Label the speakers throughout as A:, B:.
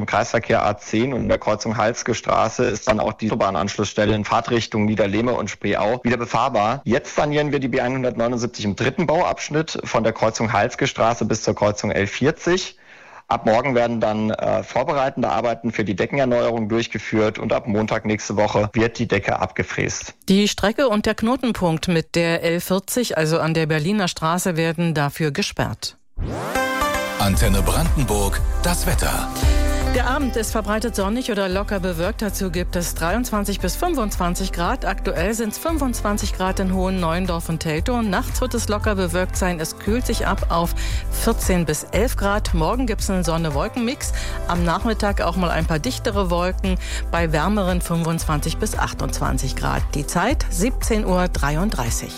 A: im Kreisverkehr A10 und in der Kreuzung Halske Straße ist dann auch die Autobahnanschlussstelle in Fahrtrichtung Niederlehme und Spreeau wieder befahrbar. Jetzt sanieren wir die B179 im dritten Bauabschnitt von der Kreuzung Halske Straße bis zur Kreuzung L40. Ab morgen werden dann vorbereitende Arbeiten für die Deckenerneuerung durchgeführt und ab Montag nächste Woche wird die Decke abgefräst.
B: Die Strecke und der Knotenpunkt mit der L40, also an der Berliner Straße, werden dafür gesperrt.
C: Antenne Brandenburg, das Wetter.
B: Der Abend ist verbreitet sonnig oder locker bewölkt. Dazu gibt es 23 bis 25 Grad. Aktuell sind es 25 Grad in Hohen Neuendorf und Teltow. Nachts wird es locker bewölkt sein. Es kühlt sich ab auf 14 bis 11 Grad. Morgen gibt es einen Sonne-Wolken-Mix. Am Nachmittag auch mal ein paar dichtere Wolken bei wärmeren 25 bis 28 Grad. Die Zeit 17:33 Uhr.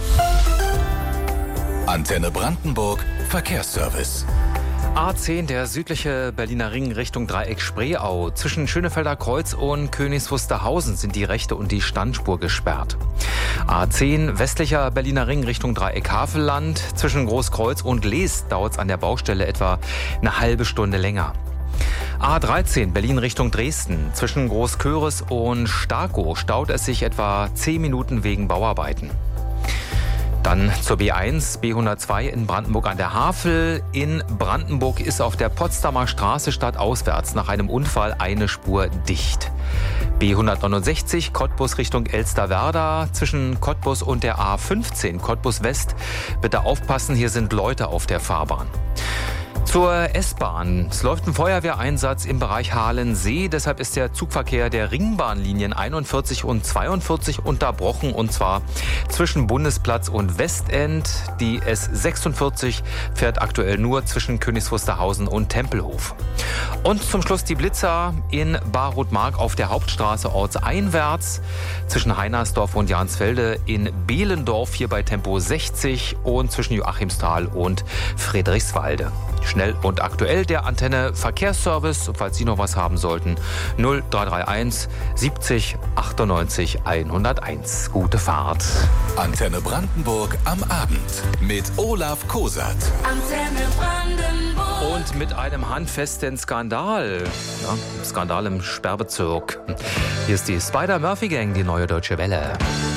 C: Antenne Brandenburg, Verkehrsservice.
D: A10, der südliche Berliner Ring Richtung Dreieck Spreeau. Zwischen Schönefelder Kreuz und Königs Wusterhausen sind die rechte und die Standspur gesperrt. A10, westlicher Berliner Ring Richtung Dreieck Havelland. Zwischen Großkreuz und Lees dauert es an der Baustelle etwa eine halbe Stunde länger. A13, Berlin Richtung Dresden. Zwischen Großköris und Starkow staut es sich etwa 10 Minuten wegen Bauarbeiten. Dann zur B1, B102 in Brandenburg an der Havel. In Brandenburg ist auf der Potsdamer Straße stadtauswärts nach einem Unfall eine Spur dicht. B169 Cottbus Richtung Elsterwerda. Zwischen Cottbus und der A15 Cottbus West. Bitte aufpassen, hier sind Leute auf der Fahrbahn. Zur S-Bahn. Es läuft ein Feuerwehreinsatz im Bereich Halensee. Deshalb ist der Zugverkehr der Ringbahnlinien 41 und 42 unterbrochen. Und zwar zwischen Bundesplatz und Westend. Die S46 fährt aktuell nur zwischen Königs Wusterhausen und Tempelhof. Und zum Schluss die Blitzer in Barutmark auf der Hauptstraße ortseinwärts. Zwischen Heinersdorf und Jansfelde in Behlendorf hier bei Tempo 60 und zwischen Joachimsthal und Friedrichswalde. Schnell und aktuell der Antenne Verkehrsservice, falls Sie noch was haben sollten, 0331 70 98 101. Gute Fahrt.
C: Antenne Brandenburg am Abend mit Olaf Kosat.
E: Antenne Brandenburg.
D: Und mit einem handfesten Skandal. Ja, Skandal im Sperrbezirk. Hier ist die Spider-Murphy Gang, die neue Deutsche Welle.